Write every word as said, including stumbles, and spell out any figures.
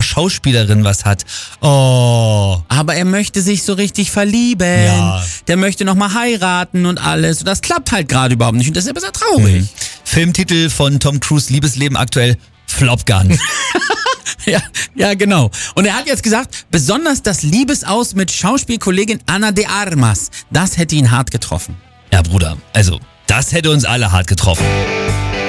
Schauspielerin was hat. Oh. Aber er möchte sich so richtig verlieben. Ja. Der möchte nochmal heiraten und alles. Und das klappt halt gerade überhaupt nicht. Und deshalb ist er traurig. Mhm. Filmtitel von Tom Cruise Liebesleben aktuell: Flop Gun. Ja, ja, genau. Und er hat jetzt gesagt, besonders das Liebesaus mit Schauspielkollegin Ana de Armas, das hätte ihn hart getroffen. Ja, Bruder, also das hätte uns alle hart getroffen.